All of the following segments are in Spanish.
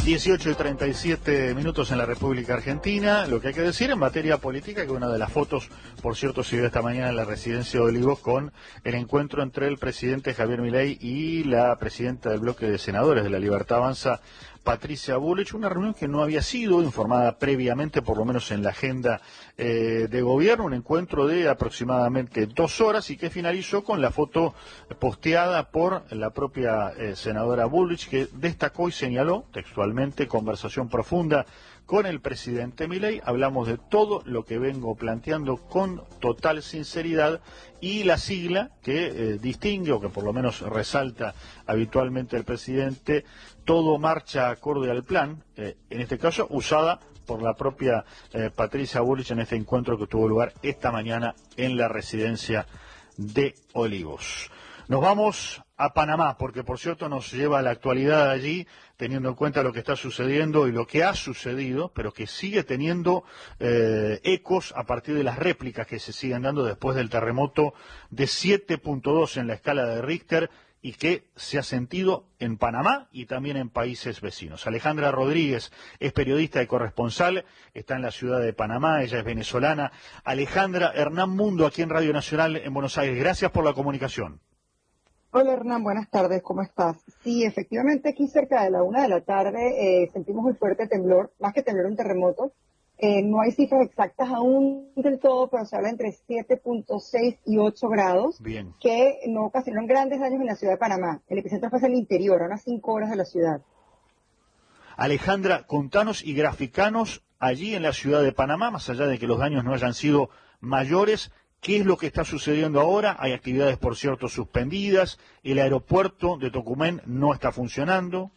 18:37 en la República Argentina. Lo que hay que decir en materia política, que una de las fotos, por cierto, se vio esta mañana en la residencia de Olivos con el encuentro entre el presidente Javier Milei y la presidenta del bloque de senadores de la Libertad Avanza, Patricia Bullrich, una reunión que no había sido informada previamente, por lo menos en la agenda de gobierno, un encuentro de aproximadamente 2 horas y que finalizó con la foto posteada por la propia senadora Bullrich, que destacó y señaló textualmente: conversación profunda con el presidente Milei, hablamos de todo lo que vengo planteando con total sinceridad, y la sigla que distingue o que por lo menos resalta habitualmente el presidente, todo marcha acorde al plan, en este caso usada por la propia Patricia Bullrich en este encuentro que tuvo lugar esta mañana en la residencia de Olivos. Nos vamos a Panamá, porque por cierto nos lleva a la actualidad allí, teniendo en cuenta lo que está sucediendo y lo que ha sucedido, pero que sigue teniendo ecos a partir de las réplicas que se siguen dando después del terremoto de 7.2 en la escala de Richter, y que se ha sentido en Panamá y también en países vecinos. Alejandra Rodríguez es periodista y corresponsal, está en la ciudad de Panamá, ella es venezolana. Alejandra, Hernán Mundo aquí en Radio Nacional en Buenos Aires, gracias por la comunicación. Hola Hernán, buenas tardes, ¿cómo estás? Sí, efectivamente aquí cerca de la 1 de la tarde sentimos un fuerte temblor, más que temblor, un terremoto. No hay cifras exactas aún del todo, pero se habla entre 7.6 y 8 grados, Bien, que no ocasionaron grandes daños en la ciudad de Panamá. El epicentro fue en el interior, a unas 5 horas de la ciudad. Alejandra, contanos y graficanos allí en la ciudad de Panamá, más allá de que los daños no hayan sido mayores, ¿qué es lo que está sucediendo ahora? Hay actividades, por cierto, suspendidas, el aeropuerto de Tocumen no está funcionando.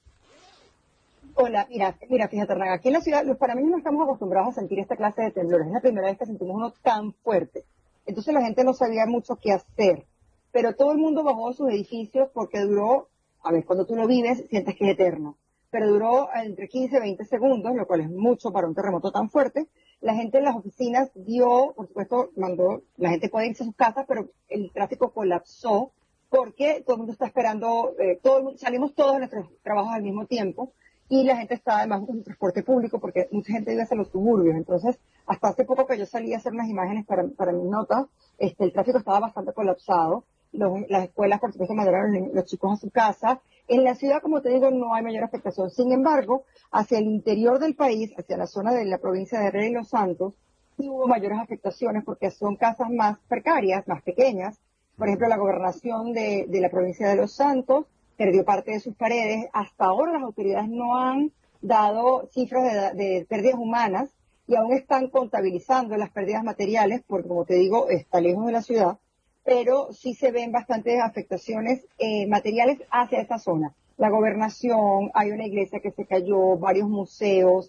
Hola, mira, fíjate Hernán, aquí en la ciudad los panameños no estamos acostumbrados a sentir esta clase de temblores, es la primera vez que sentimos uno tan fuerte. Entonces la gente no sabía mucho qué hacer, pero todo el mundo bajó de sus edificios porque duró, a ver, cuando tú lo vives sientes que es eterno, pero duró entre 15 y 20 segundos, lo cual es mucho para un terremoto tan fuerte. La gente en las oficinas dio, por supuesto, mandó, la gente puede irse a sus casas, pero el tráfico colapsó porque todo el mundo está esperando, salimos todos de nuestros trabajos al mismo tiempo, y la gente está además con el transporte público porque mucha gente vive hacia los suburbios. Entonces, hasta hace poco que yo salí a hacer unas imágenes para mis notas, el tráfico estaba bastante colapsado. Las escuelas, por supuesto, mandaron los chicos a su casa. En la ciudad, como te digo, no hay mayor afectación. Sin embargo, hacia el interior del país, hacia la zona de la provincia de Herrera y Los Santos, sí hubo mayores afectaciones porque son casas más precarias, más pequeñas. Por ejemplo, la gobernación de la provincia de Los Santos perdió parte de sus paredes. Hasta ahora las autoridades no han dado cifras de pérdidas humanas y aún están contabilizando las pérdidas materiales porque, como te digo, está lejos de la ciudad, pero sí se ven bastantes afectaciones materiales hacia esta zona. La gobernación, hay una iglesia que se cayó, varios museos,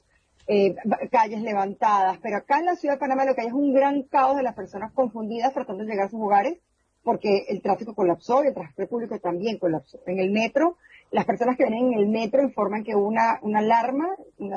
calles levantadas, pero acá en la ciudad de Panamá lo que hay es un gran caos de las personas confundidas tratando de llegar a sus hogares, porque el tráfico colapsó y el transporte público también colapsó. En el metro, las personas que vienen en el metro informan que hubo una alarma,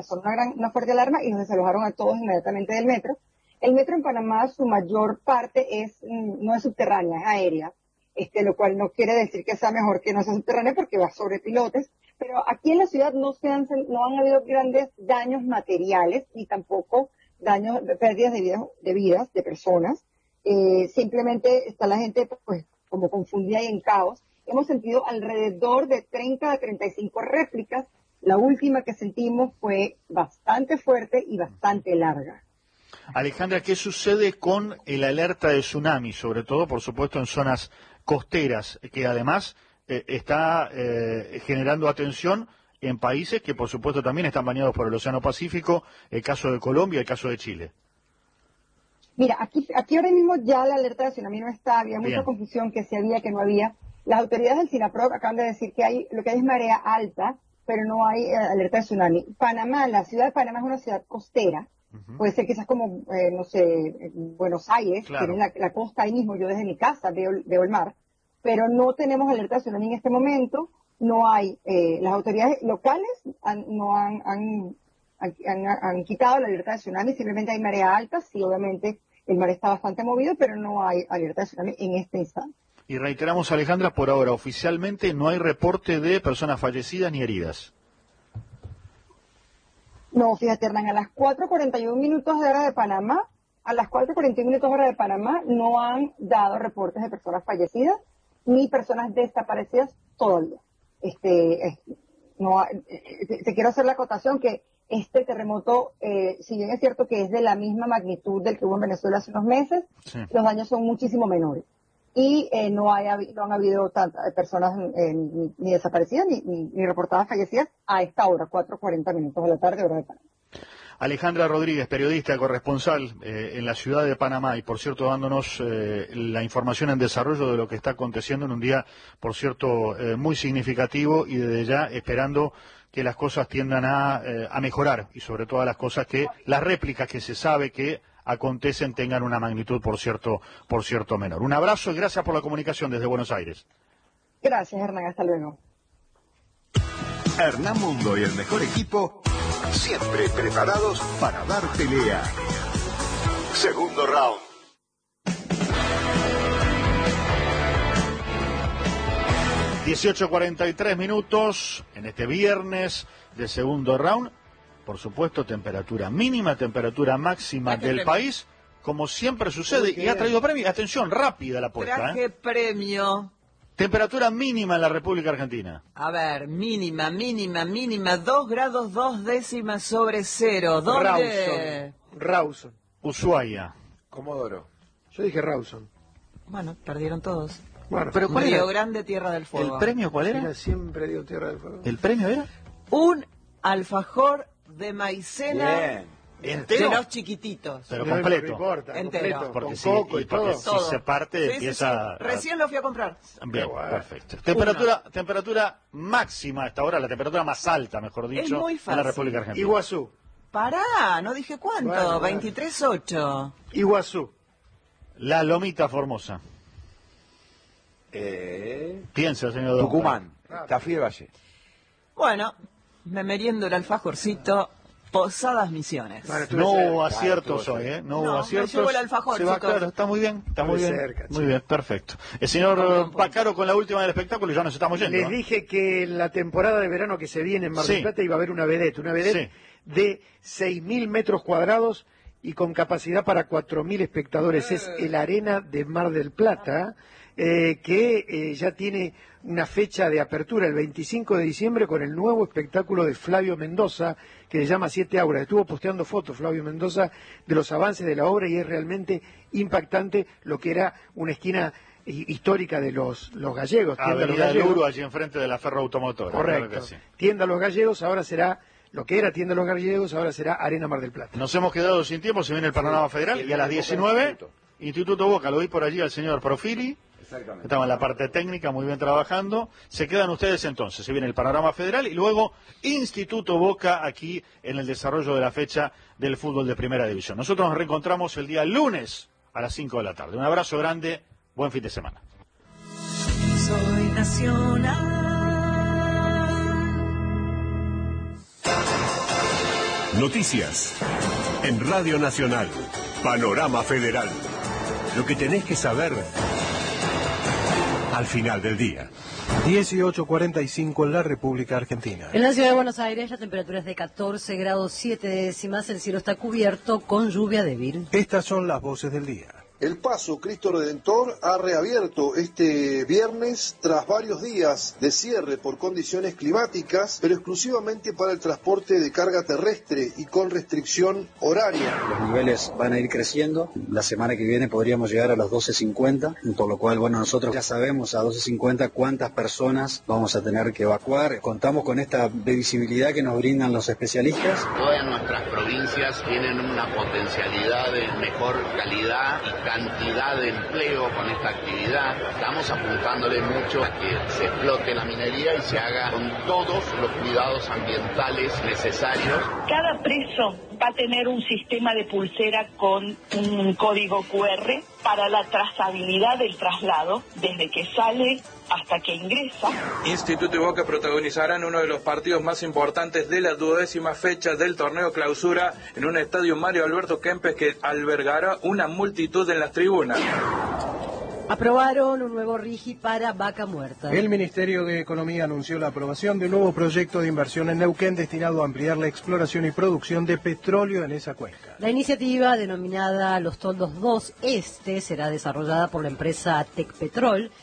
una fuerte alarma, y los desalojaron a todos inmediatamente del metro. El metro en Panamá, su mayor parte no es subterránea, es aérea, lo cual no quiere decir que sea mejor que no sea subterránea porque va sobre pilotes, pero aquí en la ciudad no han habido grandes daños materiales ni tampoco pérdidas de vidas de personas. Simplemente está la gente pues como confundida y en caos. Hemos sentido alrededor de 30 a 35 réplicas. La última que sentimos fue bastante fuerte y bastante larga. Alejandra, ¿qué sucede con el alerta de tsunami, sobre todo, por supuesto, en zonas costeras, que además está generando atención en países que, por supuesto, también están bañados por el Océano Pacífico, el caso de Colombia, el caso de Chile? Mira, aquí ahora mismo ya la alerta de tsunami no está, había Bien. mucha confusión que si había, que no había. Las autoridades del SINAPROC acaban de decir que lo que hay es marea alta, pero no hay alerta de tsunami. Panamá, la ciudad de Panamá es una ciudad costera, puede ser quizás como, no sé, Buenos Aires, Claro. tienen la costa ahí mismo, yo desde mi casa veo el mar, pero no tenemos alerta de tsunami en este momento, no hay, las autoridades locales no han quitado la alerta de tsunami, simplemente hay marea alta, sí, obviamente el mar está bastante movido, pero no hay alerta de tsunami en este instante. Y reiteramos, Alejandra, por ahora, oficialmente no hay reporte de personas fallecidas ni heridas. No, fíjate, Hernán, a las 4:41 minutos de hora de Panamá, hora de Panamá, no han dado reportes de personas fallecidas ni personas desaparecidas todavía. Te quiero hacer la acotación que este terremoto, si bien es cierto que es de la misma magnitud del que hubo en Venezuela hace unos meses, sí, los daños son muchísimo menores. Y no han habido tantas personas ni desaparecidas ni reportadas fallecidas a esta hora, 4:40 minutos de la tarde, hora de Panamá. Alejandra Rodríguez, periodista, corresponsal en la ciudad de Panamá y, por cierto, dándonos la información en desarrollo de lo que está aconteciendo en un día, por cierto, muy significativo y desde ya esperando que las cosas tiendan a mejorar y sobre todo las cosas que, las réplicas que se sabe que acontecen tengan una magnitud, por cierto, menor. Un abrazo y gracias por la comunicación desde Buenos Aires. Gracias, Hernán. Hasta luego. Hernán Mundo y el mejor equipo, siempre preparados para dar pelea. Segundo round. (18:43) en este viernes de segundo round. Por supuesto, temperatura mínima, temperatura máxima del país, como siempre sucede, y ha traído premio. Atención, rápida la apuesta. Traje premio. Temperatura mínima en la República Argentina. A ver, mínima, 2 grados 2 décimas sobre cero. ¿Dónde? Rawson. Ushuaia. Comodoro. Yo dije Rawson. Bueno, perdieron todos. Bueno, pero ¿cuál Río era? Grande, Tierra del Fuego. ¿El premio cuál era? Siempre digo Tierra del Fuego. ¿El premio era? Un alfajor de maicena. Bien. ¿Entero? De los chiquititos. Pero completo. No importa, entero. completo. Porque Con si, coco y porque todo. si se parte Sí, empieza... sí. Recién lo fui a comprar. Bien, bueno. perfecto. Temperatura máxima a esta hora, la temperatura más alta, mejor dicho, muy en la fácil. República Argentina. Iguazú. Pará, no dije cuánto. Bueno. 23.8. Iguazú. La Lomita Formosa. Piensa, señor Don Tucumán, Tafí de Valle. Bueno, me meriendo el alfajorcito. Posadas Misiones. Bueno, No cerca. hubo aciertos hoy, ¿eh? No hubo aciertos. Me llevo el alfajor, Se va, chicos. claro, está muy bien, está muy bien. Cerca, Muy bien, perfecto. El señor Pacaro con la última del espectáculo y ya nos estamos yendo. Les ¿eh? dije que en la temporada de verano que se viene en Mar del Sí. Plata iba a haber una vedette de 6.000 metros cuadrados y con capacidad para 4.000 espectadores. Es el Arena de Mar del Plata, que ya tiene una fecha de apertura, el 25 de diciembre, con el nuevo espectáculo de Flavio Mendoza, que se llama Siete Auras. Estuvo posteando fotos Flavio Mendoza de los avances de la obra y es realmente impactante lo que era una esquina histórica de los gallegos. Avenida Luro, allí enfrente de la Ferro Automotora. Correcto. Claro que sí. Tienda Los Gallegos, ahora será, lo que era Tienda Los Gallegos, ahora será Arena Mar del Plata. Nos hemos quedado sin tiempo, se viene el panorama federal y a las 19, Instituto Boca, lo vi por allí al señor Profili. Estaba en la parte técnica, muy bien trabajando. Se quedan ustedes entonces, se viene el panorama federal y luego Instituto Boca aquí en el desarrollo de la fecha del fútbol de Primera División. Nosotros nos reencontramos el día lunes a las 5 de la tarde. Un abrazo grande, buen fin de semana. Soy nacional. Noticias en Radio Nacional. Panorama Federal. Lo que tenés que saber al final del día. 18:45 en la República Argentina. En la ciudad de Buenos Aires la temperatura es de 14 grados 7 décimas, el cielo está cubierto con lluvia débil. Estas son las voces del día. El Paso Cristo Redentor ha reabierto este viernes tras varios días de cierre por condiciones climáticas, pero exclusivamente para el transporte de carga terrestre y con restricción horaria. Los niveles van a ir creciendo. La semana que viene podríamos llegar a los 12.50, por lo cual, bueno, nosotros ya sabemos a 12.50 cuántas personas vamos a tener que evacuar. Contamos con esta previsibilidad que nos brindan los especialistas. Todas nuestras provincias tienen una potencialidad de mejor calidad y cantidad de empleo con esta actividad. Estamos apuntándole mucho a que se explote la minería y se haga con todos los cuidados ambientales necesarios. Cada preso va a tener un sistema de pulsera con un código QR para la trazabilidad del traslado, desde que sale hasta que ingresa. Instituto y Boca protagonizarán uno de los partidos más importantes de la 12ª fecha del torneo Clausura en un estadio Mario Alberto Kempes que albergará una multitud en las tribunas. Aprobaron un nuevo RIGI para Vaca Muerta. El Ministerio de Economía anunció la aprobación de un nuevo proyecto de inversión en Neuquén destinado a ampliar la exploración y producción de petróleo en esa cuenca. La iniciativa, denominada Los Toldos 2 Este, será desarrollada por la empresa Tecpetrol